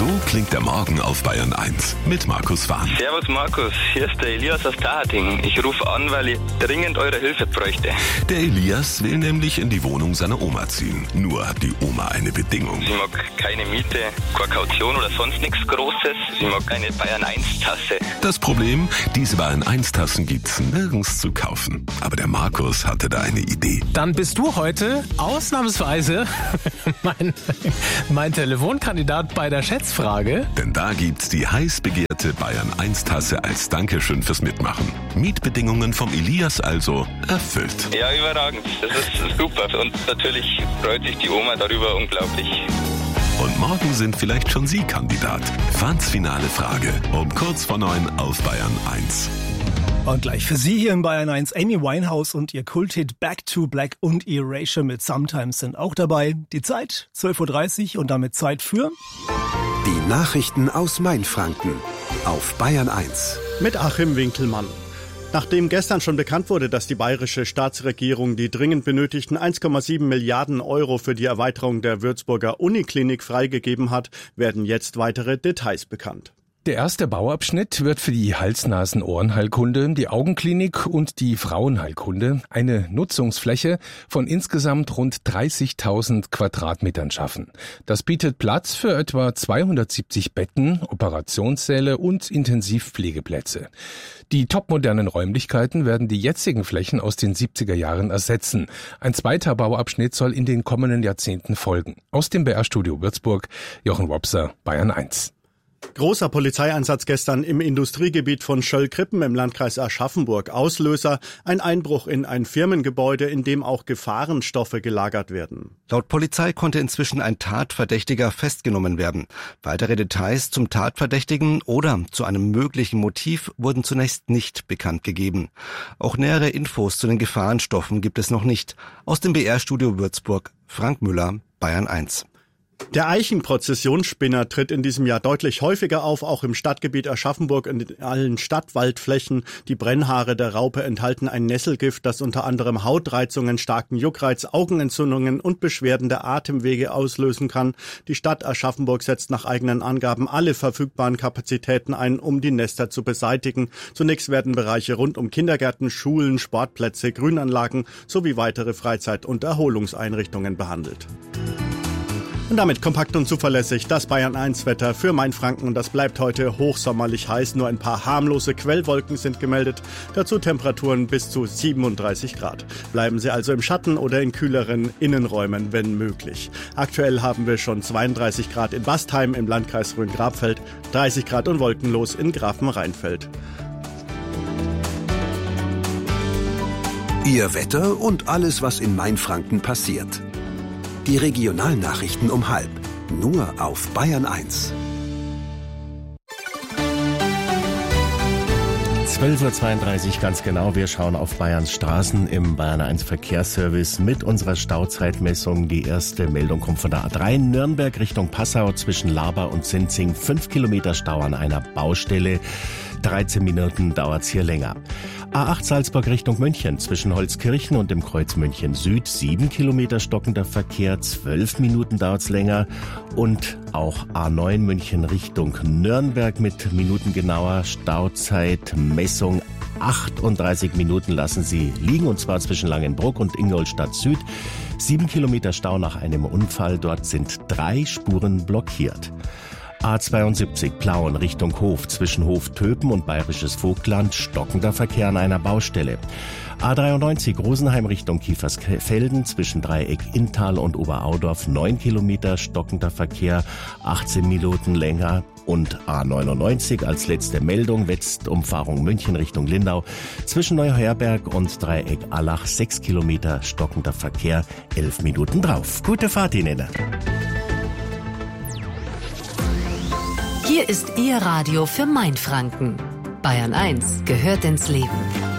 So klingt der Morgen auf Bayern 1 mit Markus Wahn. Servus Markus, hier ist der Elias aus Dahading. Ich rufe an, weil ich dringend eure Hilfe bräuchte. Der Elias will nämlich in die Wohnung seiner Oma ziehen. Nur hat die Oma eine Bedingung. Sie mag keine Miete, keine Kaution oder sonst nichts Großes. Sie mag eine Bayern 1 Tasse. Das Problem, diese Bayern 1 Tassen gibt's nirgends zu kaufen. Aber der Markus hatte da eine Idee. Dann bist du heute ausnahmsweise mein Telefonkandidat bei der Schätzfrage. Denn da gibt's die heiß begehrte Bayern 1 Tasse als Dankeschön fürs Mitmachen. Mietbedingungen vom Elias also erfüllt. Ja, überragend. Das ist super. Und natürlich freut sich die Oma darüber unglaublich. Und morgen sind vielleicht schon Sie Kandidat. Fans finale Frage um kurz vor 9 auf Bayern 1. Und gleich für Sie hier in Bayern 1, Amy Winehouse und ihr Kulthit Back to Black und Erasure mit Sometimes sind auch dabei. Die Zeit 12.30 Uhr und damit Zeit für die Nachrichten aus Mainfranken auf Bayern 1. Mit Achim Winkelmann. Nachdem gestern schon bekannt wurde, dass die bayerische Staatsregierung die dringend benötigten 1,7 Milliarden Euro für die Erweiterung der Würzburger Uniklinik freigegeben hat, werden jetzt weitere Details bekannt. Der erste Bauabschnitt wird für die Hals-Nasen-Ohrenheilkunde, die Augenklinik und die Frauenheilkunde eine Nutzungsfläche von insgesamt rund 30.000 Quadratmetern schaffen. Das bietet Platz für etwa 270 Betten, Operationssäle und Intensivpflegeplätze. Die topmodernen Räumlichkeiten werden die jetzigen Flächen aus den 70er Jahren ersetzen. Ein zweiter Bauabschnitt soll in den kommenden Jahrzehnten folgen. Aus dem BR-Studio Würzburg, Jochen Wopser, Bayern 1. Großer Polizeieinsatz gestern im Industriegebiet von Schöllkrippen im Landkreis Aschaffenburg. Auslöser: ein Einbruch in ein Firmengebäude, in dem auch Gefahrenstoffe gelagert werden. Laut Polizei konnte inzwischen ein Tatverdächtiger festgenommen werden. Weitere Details zum Tatverdächtigen oder zu einem möglichen Motiv wurden zunächst nicht bekannt gegeben. Auch nähere Infos zu den Gefahrenstoffen gibt es noch nicht. Aus dem BR-Studio Würzburg, Frank Müller, Bayern 1. Der Eichenprozessionsspinner tritt in diesem Jahr deutlich häufiger auf, auch im Stadtgebiet Aschaffenburg und in allen Stadtwaldflächen. Die Brennhaare der Raupe enthalten ein Nesselgift, das unter anderem Hautreizungen, starken Juckreiz, Augenentzündungen und Beschwerden der Atemwege auslösen kann. Die Stadt Aschaffenburg setzt nach eigenen Angaben alle verfügbaren Kapazitäten ein, um die Nester zu beseitigen. Zunächst werden Bereiche rund um Kindergärten, Schulen, Sportplätze, Grünanlagen sowie weitere Freizeit- und Erholungseinrichtungen behandelt. Und damit kompakt und zuverlässig das Bayern 1 Wetter für Mainfranken. Das bleibt heute hochsommerlich heiß. Nur ein paar harmlose Quellwolken sind gemeldet. Dazu Temperaturen bis zu 37 Grad. Bleiben Sie also im Schatten oder in kühleren Innenräumen, wenn möglich. Aktuell haben wir schon 32 Grad in Bastheim im Landkreis Rhön-Grabfeld, 30 Grad und wolkenlos in Grafenrheinfeld. Ihr Wetter und alles, was in Mainfranken passiert. Die Regionalnachrichten um 12:30, nur auf Bayern 1. 12.32 Uhr ganz genau. Wir schauen auf Bayerns Straßen im Bayern 1 Verkehrsservice mit unserer Stauzeitmessung. Die erste Meldung kommt von der A3 Nürnberg Richtung Passau zwischen Laber und Sinzing. 5 Kilometer Stau an einer Baustelle. 13 Minuten dauert's hier länger. A8 Salzburg Richtung München zwischen Holzkirchen und dem Kreuz München Süd. 7 Kilometer stockender Verkehr, 12 Minuten dauert's länger. Und auch A9 München Richtung Nürnberg mit minutengenauer Stauzeitmessung. 38 Minuten lassen Sie liegen, und zwar zwischen Langenbruck und Ingolstadt Süd. 7 Kilometer Stau nach einem Unfall. Dort sind 3 Spuren blockiert. A72 Plauen Richtung Hof zwischen Hof-Töpen und Bayerisches Vogtland, stockender Verkehr an einer Baustelle. A93 Rosenheim Richtung Kiefersfelden zwischen Dreieck Inntal und Oberaudorf, 9 Kilometer stockender Verkehr, 18 Minuten länger. Und A99 als letzte Meldung, Westumfahrung München Richtung Lindau zwischen Neuherberg und Dreieck Allach, 6 Kilometer stockender Verkehr, 11 Minuten drauf. Gute Fahrt Ihnen. Hier ist Ihr Radio für Mainfranken. Bayern 1 gehört ins Leben.